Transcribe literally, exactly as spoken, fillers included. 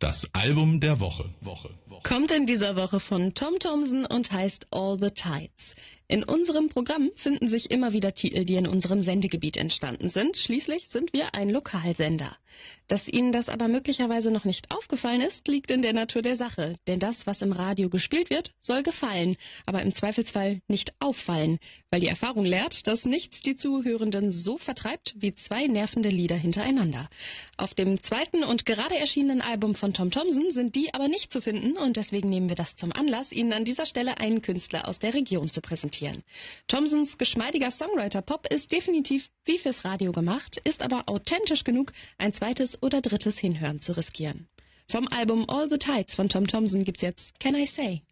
Das Album der Woche. Woche. Kommt in dieser Woche von Tom Thomsen und heißt All the Tides. In unserem Programm finden sich immer wieder Titel, die in unserem Sendegebiet entstanden sind. Schließlich sind wir ein Lokalsender. Dass Ihnen das aber möglicherweise noch nicht aufgefallen ist, liegt in der Natur der Sache. Denn das, was im Radio gespielt wird, soll gefallen, aber im Zweifelsfall nicht auffallen, weil die Erfahrung lehrt, dass nichts die Zuhörenden so vertreibt wie zwei nervende Lieder hintereinander. Auf dem zweiten und gerade erschienenen Album von Tom Thomsen sind die aber nicht zu finden und deswegen nehmen wir das zum Anlass, Ihnen an dieser Stelle einen Künstler aus der Region zu präsentieren. Thomsens geschmeidiger Songwriter-Pop ist definitiv wie fürs Radio gemacht, ist aber authentisch genug, ein zweites oder drittes Hinhören zu riskieren. Vom Album All the Tides von Tom Thomsen gibt's jetzt Can I Say?